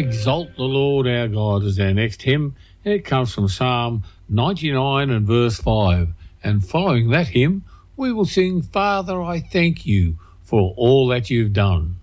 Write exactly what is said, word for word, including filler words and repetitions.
Exalt the Lord our God is our next hymn, and it comes from Psalm ninety-nine and verse five. And following that hymn, we will sing, Father, I thank you for all that you've done.